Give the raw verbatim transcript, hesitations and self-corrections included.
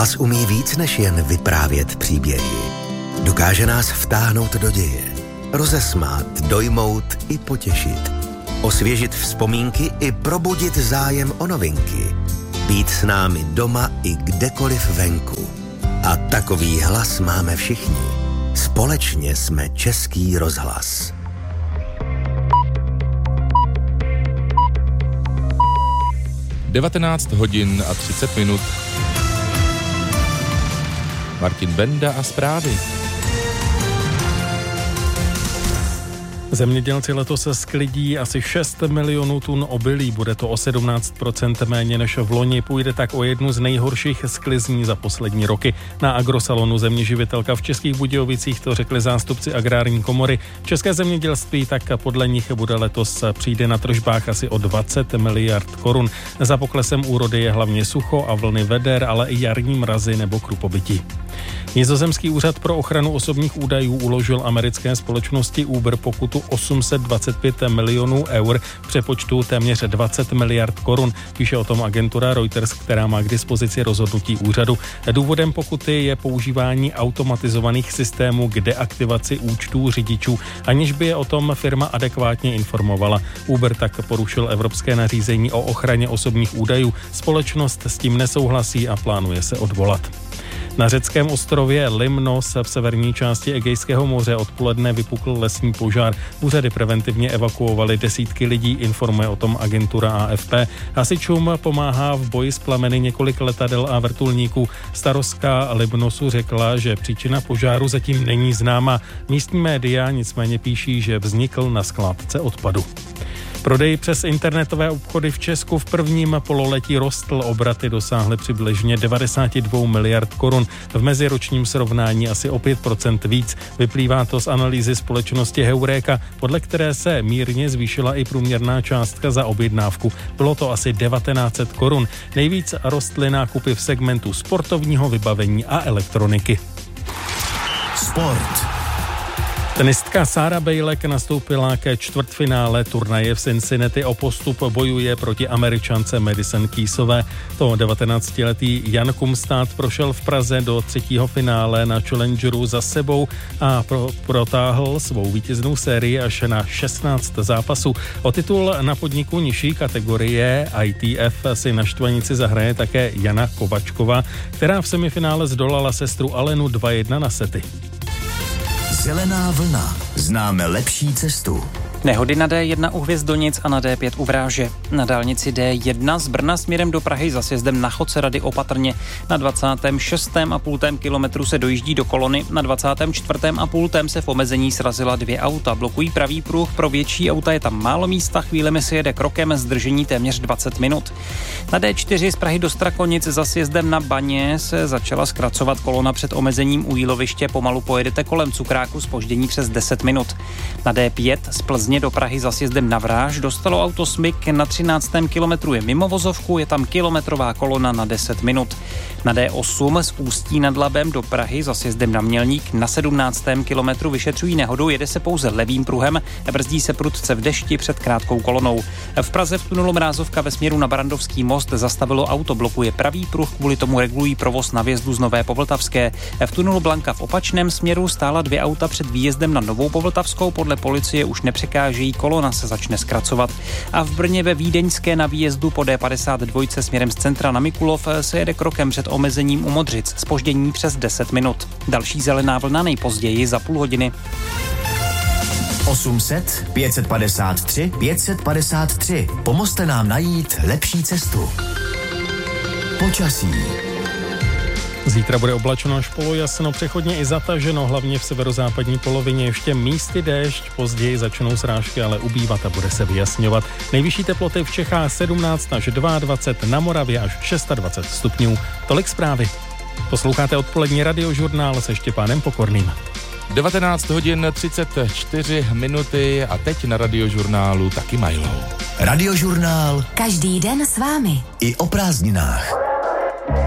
Hlas umí víc než jen vyprávět příběhy. Dokáže nás vtáhnout do děje, rozesmát, dojmout i potěšit, osvěžit vzpomínky i probudit zájem o novinky, být s námi doma i kdekoliv venku. A takový hlas máme všichni. Společně jsme Český rozhlas. devatenáct hodin a třicet minut. Martin Benda a zprávy. Zemědělci letos sklidí asi šest milionů tun obilí, bude to o sedmnáct procent méně než v loni, půjde tak o jednu z nejhorších sklizní za poslední roky. Na agrosalonu Zeměživitelka v Českých Budějovicích to řekli zástupci agrární komory. České zemědělství tak podle nich bude letos přijde na tržbách asi o dvacet miliard korun. Za poklesem úrody je hlavně sucho a vlny veder, ale i jarní mrazy nebo krupobytí. Nizozemský úřad pro ochranu osobních údajů uložil americké společnosti Uber pokutu osm set dvacet pět milionů eur, v přepočtu téměř dvacet miliard korun. Píše o tom agentura Reuters, která má k dispozici rozhodnutí úřadu. Důvodem pokuty je používání automatizovaných systémů k deaktivaci účtů řidičů, aniž by je o tom firma adekvátně informovala. Uber tak porušil evropské nařízení o ochraně osobních údajů. Společnost s tím nesouhlasí a plánuje se odvolat. Na řeckém ostrově Limnos v severní části Egejského moře odpoledne vypukl lesní požár. Úřady preventivně evakuovaly desítky lidí, informuje o tom agentura A F P. Hasičům pomáhá v boji s plameny několik letadel a vrtulníků. Starostka Limnosu řekla, že příčina požáru zatím není známa. Místní média nicméně píší, že vznikl na skládce odpadu. Prodej přes internetové obchody v Česku v prvním pololetí rostl, obraty dosáhly přibližně devadesát dva miliard korun, v meziročním srovnání asi o pět procent víc. Vyplývá to z analýzy společnosti Heureka, podle které se mírně zvýšila i průměrná částka za objednávku. Bylo to asi devatenáct set korun. Nejvíc rostly nákupy v segmentu sportovního vybavení a elektroniky. Sport. Tenistka Sarah Bejlek nastoupila ke čtvrtfinále turnaje v Cincinnati. O postup bojuje proti Američance Madison Keysové. To devatenáctiletý Jan Kumstad prošel v Praze do třetího finále na Challengeru za sebou a pro, protáhl svou vítěznou sérii až na šestnáct zápasů. O titul na podniku nižší kategorie I T F si na štvanici zahraje také Jana Kovačková, která v semifinále zdolala sestru Alenu dva jedna na sety. Zelená vlna. Známe lepší cestu. Nehody na D jedna u Hvězdonic a na D pět u Vráže. Na dálnici D jedna z Brna směrem do Prahy za sjezdem na Chodce Rady opatrně. Na dvacátém šestém a půl kilometru se dojíždí do kolony, na dvacátém čtvrtém a půl se v omezení srazila dvě auta. Blokují pravý pruh, pro větší auta je tam málo místa, chvílemi se jede krokem, zdržení téměř dvacet minut. Na D čtyři z Prahy do Strakonic za sjezdem na Baně se začala zkracovat kolona před omezením u Jíloviště, pomalu pojedete kolem Cukráku, zpoždění přes deset minut. Na D pět z Plzně do Prahy za sjezdem na Vráž dostalo auto smyk, na třináctém kilometru je mimo vozovku, je tam kilometrová kolona na deset minut. Na D osm z Ústí nad Labem do Prahy za sjezdem na Mělník na sedmnáctém kilometru vyšetřují nehodu, jede se pouze levým pruhem, brzdí se prudce v dešti před krátkou kolonou. V Praze v tunelu Mrázovka ve směru na Barandovský most zastavilo auto, blokuje pravý pruh, kvůli tomu regulují provoz na vjezdu z Nové Povltavské. V tunelu Blanka v opačném směru stála dvě auta před výjezdem na Novou Povltavskou, podle policie už nepřekáží, kolona se začne zkracovat. A v Brně ve Vídeňské na výjezdu po D padesát dva směrem z centra na Mikulov se jede krokem před omezením u Modřic, zpoždění přes deset minut. Další zelená vlna nejpozději za půl hodiny. osm set, pět set padesát tři, pět set padesát tři. Pomozte nám najít lepší cestu. Počasí. Zítra bude oblačno až polojasno, přechodně i zataženo, hlavně v severozápadní polovině. Ještě místy déšť, později začnou srážky, ale ubývat a bude se vyjasňovat. Nejvyšší teploty v Čechách sedmnáct až dvacet dva, na Moravě až dvacet šest stupňů. Tolik zprávy. Posloucháte odpolední radiožurnál se Štěpánem Pokorným. devatenáct hodin třicet čtyři minuty a teď na radiožurnálu taky Milo. Radiožurnál. Každý den s vámi. I o prázdninách.